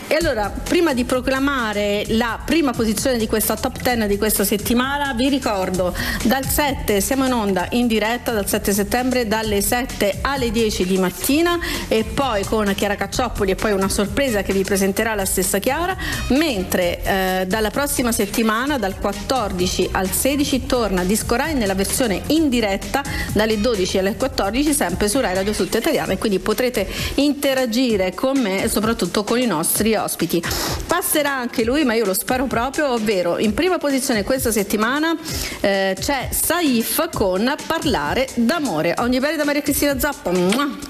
E allora, prima di proclamare la prima posizione di questa top 10 di questa settimana, vi ricordo, dal 7 siamo in onda in diretta, dal 7 settembre, dalle 7 alle 10 di mattina, e poi con Chiara Cacciopoli e poi una sorpresa che vi presenterà la stessa Chiara, mentre dalla prossima settimana, dal 14 al 16, torna Disco Rai nella versione in diretta dalle 12 alle 14, sempre su Rai Radio Tutta Italiana, e quindi potrete interagire con me e soprattutto con i nostri ospiti. Passerà anche lui, ma io lo spero proprio, ovvero in prima posizione questa settimana c'è Saif con Parlare d'amore. Ogni bene da Maria Cristina Zappa.